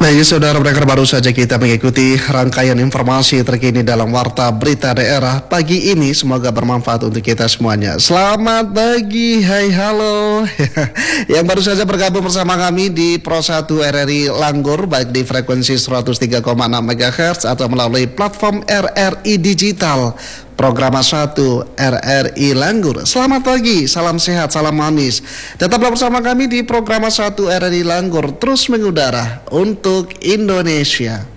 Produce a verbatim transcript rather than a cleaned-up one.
Baik, saudara pendengar, baru saja kita mengikuti rangkaian informasi terkini dalam Warta Berita Daerah pagi ini. Semoga bermanfaat untuk kita semuanya. Selamat pagi, hai halo. Yang baru saja bergabung bersama kami di Pro satu R R I Langgur, baik di frekuensi seratus tiga koma enam megahertz atau melalui platform R R I Digital. Program satu R R I Langgur. Selamat pagi, salam sehat, salam manis. Tetaplah bersama kami di program satu R R I Langgur, terus mengudara untuk Indonesia.